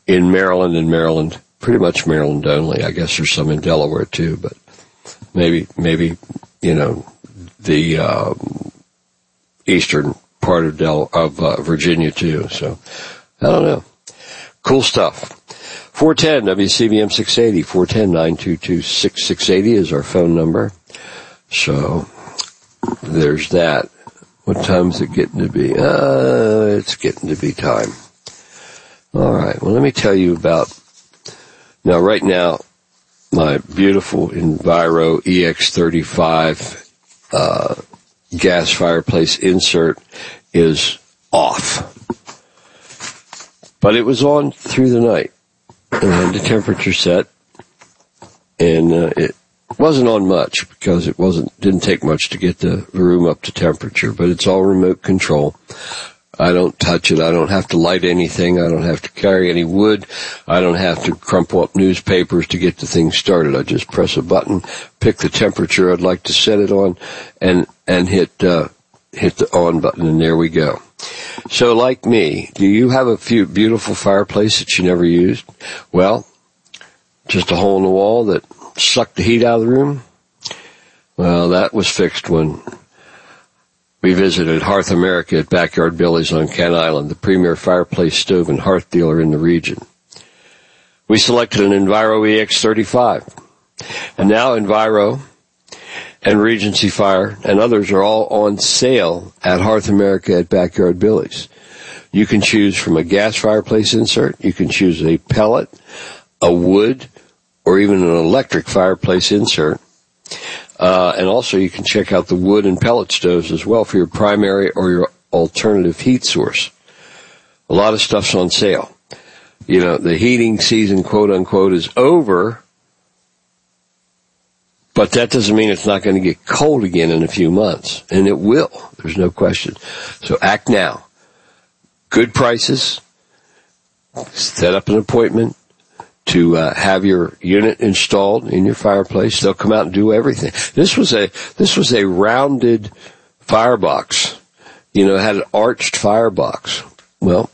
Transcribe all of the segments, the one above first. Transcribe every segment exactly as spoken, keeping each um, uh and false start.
in Maryland and Maryland, pretty much Maryland only. I guess there's some in Delaware too, but maybe, maybe, you know, the, um, eastern part of Del, of, uh, Virginia too. So, I don't know. Cool stuff. four one zero W C B M six eighty, four one zero, nine two two, six six eight zero is our phone number. So, there's that. What time is it getting to be? Uh, it's getting to be time. All right. Well, let me tell you about, now right now, my beautiful Enviro E X thirty-five, uh, gas fireplace insert is off. But it was on through the night. And I had the temperature set. And, uh, it wasn't on much because it wasn't, didn't take much to get the room up to temperature, but it's all remote control. I don't touch it. I don't have to light anything. I don't have to carry any wood. I don't have to crumple up newspapers to get the thing started. I just press a button, pick the temperature I'd like to set it on, and, and hit, uh, hit the on button, and there we go. So like me, do you have a few beautiful fireplace that you never used? Well, just a hole in the wall that sucked the heat out of the room? Well, that was fixed when we visited Hearth America at Backyard Billy's on Kent Island, the premier fireplace stove and hearth dealer in the region. We selected an Enviro E X thirty-five. And now Enviro and Regency Fire and others are all on sale at Hearth America at Backyard Billy's. You can choose from a gas fireplace insert. You can choose a pellet, a wood, or even an electric fireplace insert. Uh, and also you can check out the wood and pellet stoves as well for your primary or your alternative heat source. A lot of stuff's on sale. You know, the heating season, quote unquote, is over, but that doesn't mean it's not going to get cold again in a few months. And it will. There's no question. So act now. Good prices. Set up an appointment to uh, have your unit installed in your fireplace. They'll come out and do everything. This was a this was a rounded firebox. You know, it had an arched firebox. Well,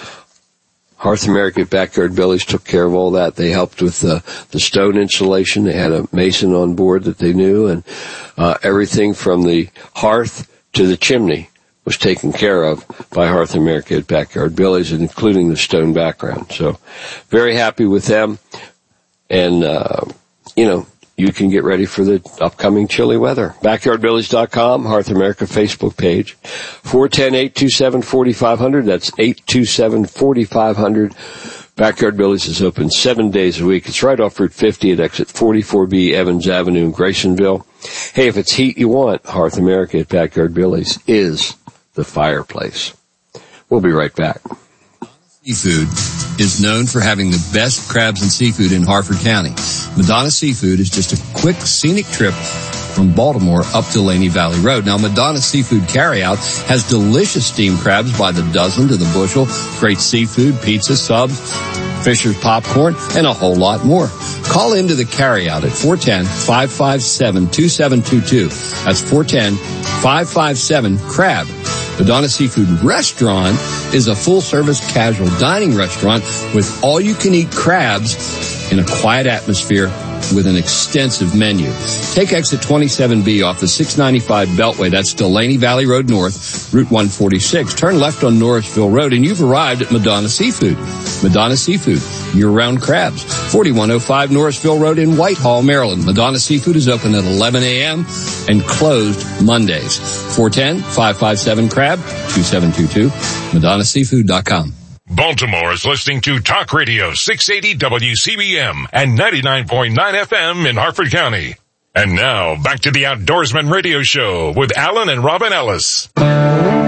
Hearth America at Backyard Billy's took care of all that. They helped with uh, the stone insulation. They had a mason on board that they knew, and uh, everything from the hearth to the chimney was taken care of by Hearth America at Backyard Billy's, including the stone background. So very happy with them. And, uh, you know, you can get ready for the upcoming chilly weather. backyard billies dot com, Hearth America Facebook page. four one zero, eight two seven, four five zero zero. That's eight two seven, four five zero zero. Backyard Billy's is open seven days a week. It's right off Route fifty at exit forty-four B, Evans Avenue in Graysonville. Hey, if it's heat you want, Hearth America at Backyard Billy's is the fireplace. We'll be right back. Seafood is known for having the best crabs and seafood in Harford County. Madonna Seafood is just a quick scenic trip from Baltimore up to Laney Valley Road. Now, Madonna Seafood Carryout has delicious steamed crabs by the dozen to the bushel, great seafood, pizza, subs, Fisher's popcorn, and a whole lot more. Call into the carryout at four one zero, five five seven, two seven two two. That's four one zero, five five seven, CRAB. Madonna Seafood Restaurant is a full-service casual dining restaurant with all-you-can-eat crabs in a quiet atmosphere with an extensive menu. Take exit twenty-seven B off the six ninety-five Beltway. That's Delaney Valley Road North, Route one forty-six. Turn left on Norrisville Road, and you've arrived at Madonna Seafood. Madonna Seafood, year-round crabs. forty-one oh five Norrisville Road in Whitehall, Maryland. Madonna Seafood is open at eleven a.m. and closed Mondays. four one zero, five five seven, CRAB, two seven two two, madonna seafood dot com. Baltimore is listening to Talk Radio six eighty W C B M and ninety-nine point nine F M in Harford County. And now, back to the Outdoorsman Radio Show with Alan and Robin Ellis.